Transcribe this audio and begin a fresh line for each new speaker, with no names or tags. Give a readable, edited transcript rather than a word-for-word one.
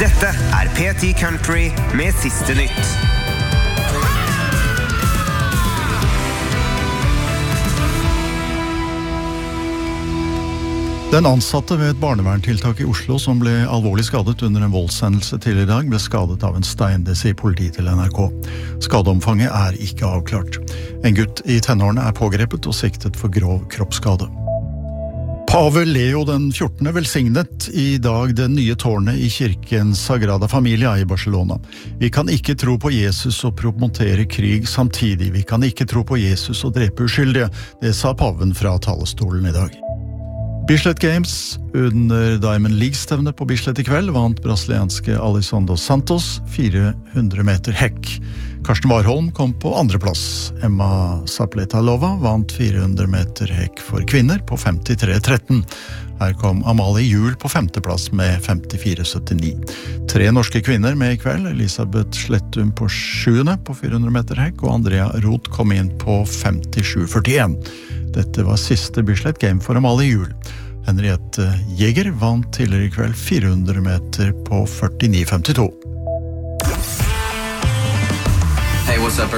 Dette P10 Country med siste nytt.
Den ansatte ved et barneverntiltak i Oslo som ble alvorlig skadet under en voldshendelse tidligere i dag, ble skadet av en stein, det sier politiet til NRK. Skadeomfanget ikke avklart. En gutt i tenårene pågrepet og siktet for grov kroppsskade. Pave Leo den 14. velsignet i dag det nye tårnet i kirken Sagrada Familia i Barcelona. Vi kan ikke tro på Jesus og promotere krig samtidig. Vi kan ikke tro på Jesus og drepe uskyldige. Det sa paven fra talerstolen i dag. Bislett Games under Diamond League-stevnet på Bislett i kveld vant brasilianske Alessandro Santos 400 meter hekk. Karsten Warholm kom på andreplass. Emma Zapletalova vant 400 meter hekk for kvinner på 53,13. Her kom Amalie Juhl på femteplass med 54,79. 3 norske kvinner med i kveld. Elisabeth Slettum på 7. på 400 meter hekk, og Andrea Roth kom inn på 57,41. Dette var siste Bislett Game for Amalie Juhl. Henriette Jäger vant tidligere i kveld 400 meter på 49,52.
Hey, what's up,